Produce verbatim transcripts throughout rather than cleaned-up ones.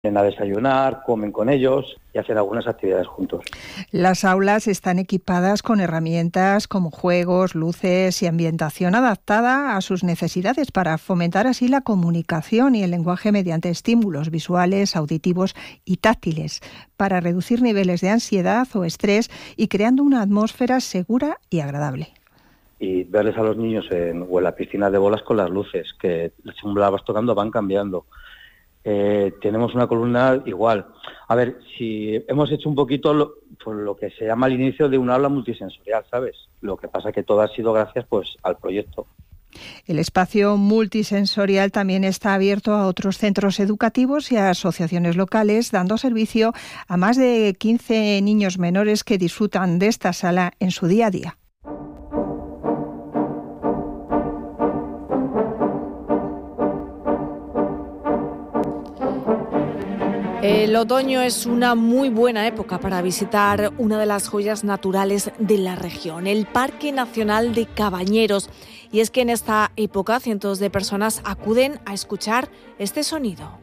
Vienen a desayunar, comen con ellos y hacen algunas actividades juntos. Las aulas están equipadas con herramientas como juegos, luces y ambientación adaptada a sus necesidades para fomentar así la comunicación y el lenguaje mediante estímulos visuales, auditivos y táctiles, para reducir niveles de ansiedad o estrés y creando una atmósfera segura y agradable. Y verles a los niños en, o en la piscina de bolas con las luces, que según las vas tocando van cambiando. Eh, tenemos una columna igual. A ver, si hemos hecho un poquito lo, por lo que se llama el inicio de un aula multisensorial, ¿sabes? Lo que pasa que todo ha sido gracias pues al proyecto. El espacio multisensorial también está abierto a otros centros educativos y a asociaciones locales, dando servicio a más de quince niños menores que disfrutan de esta sala en su día a día. El otoño es una muy buena época para visitar una de las joyas naturales de la región, el Parque Nacional de Cabañeros. Y es que en esta época cientos de personas acuden a escuchar este sonido.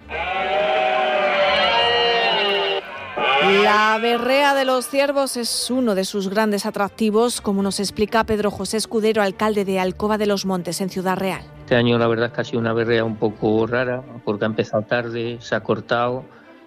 La berrea de los ciervos es uno de sus grandes atractivos, como nos explica Pedro José Escudero, alcalde de Alcoba de los Montes, en Ciudad Real. Este año la verdad es que ha sido una berrea un poco rara, porque ha empezado tarde, se ha cortado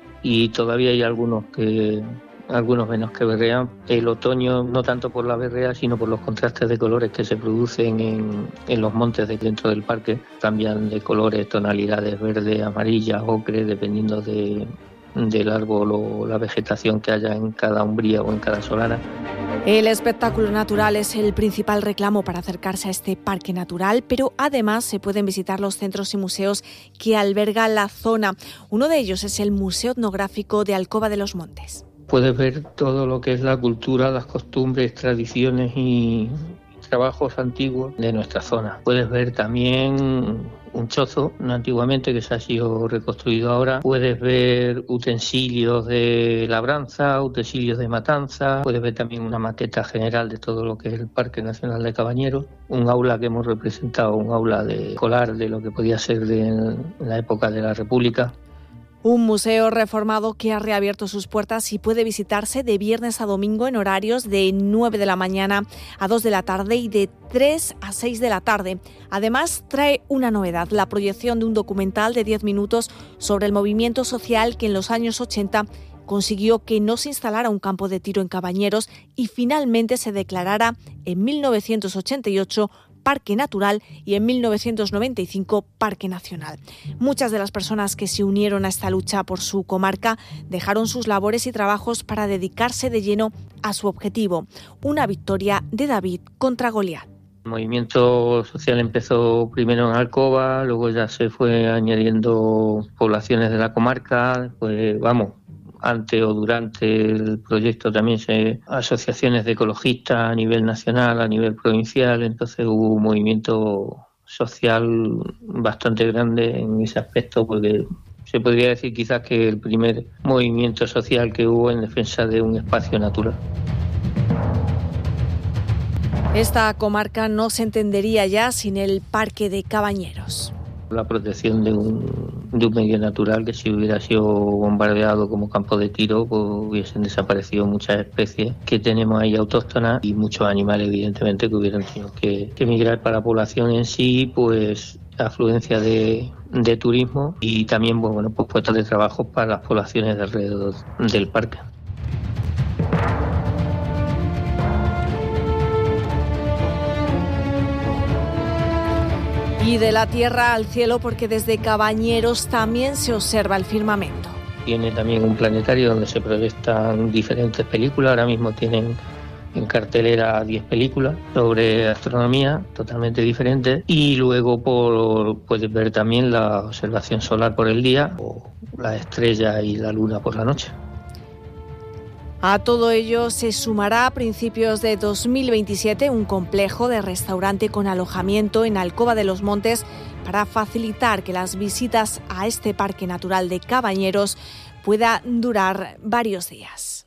y todavía hay algunos que algunos menos que berrean. El otoño, no tanto por la berrea, sino por los contrastes de colores que se producen en, en los montes de dentro del parque. Cambian de colores, tonalidades verde, amarilla, ocre, dependiendo de, del árbol o la vegetación que haya en cada umbría o en cada solana. El espectáculo natural es el principal reclamo para acercarse a este parque natural, pero además se pueden visitar los centros y museos que alberga la zona. Uno de ellos es el Museo Etnográfico de Alcoba de los Montes. Puedes ver todo lo que es la cultura, las costumbres, tradiciones y trabajos antiguos de nuestra zona. Puedes ver también un chozo, antiguamente, que se ha sido reconstruido ahora. Puedes ver utensilios de labranza, utensilios de matanza. Puedes ver también una maqueta general de todo lo que es el Parque Nacional de Cabañeros. Un aula que hemos representado, un aula de escolar de lo que podía ser de en la época de la República. Un museo reformado que ha reabierto sus puertas y puede visitarse de viernes a domingo en horarios de nueve de la mañana a dos de la tarde y de tres a seis de la tarde. Además, trae una novedad, la proyección de un documental de diez minutos sobre el movimiento social que en los años ochenta consiguió que no se instalara un campo de tiro en Cabañeros y finalmente se declarara en mil novecientos ochenta y ocho Parque Natural y en mil novecientos noventa y cinco Parque Nacional. Muchas de las personas que se unieron a esta lucha por su comarca dejaron sus labores y trabajos para dedicarse de lleno a su objetivo, una victoria de David contra Goliat. El movimiento social empezó primero en Alcoba, luego ya se fue añadiendo poblaciones de la comarca, pues vamos, antes o durante el proyecto también se asociaciones de ecologistas a nivel nacional, a nivel provincial, entonces hubo un movimiento social bastante grande en ese aspecto, porque se podría decir quizás que el primer movimiento social que hubo en defensa de un espacio natural. Esta comarca no se entendería ya sin el Parque de Cabañeros. La protección de un, de un medio natural que si hubiera sido bombardeado como campo de tiro, pues hubiesen desaparecido muchas especies que tenemos ahí autóctonas y muchos animales, evidentemente, que hubieran tenido que, que migrar. Para la población en sí, pues afluencia de, de turismo y también bueno, pues puestos de trabajo para las poblaciones de alrededor del parque. Y de la tierra al cielo, porque desde Cabañeros también se observa el firmamento. Tiene también un planetario donde se proyectan diferentes películas. Ahora mismo tienen en cartelera diez películas sobre astronomía totalmente diferentes. Y luego por, puedes ver también la observación solar por el día o las estrellas y la luna por la noche. A todo ello se sumará a principios de dos mil veintisiete un complejo de restaurante con alojamiento en Alcoba de los Montes para facilitar que las visitas a este Parque Natural de Cabañeros puedan durar varios días.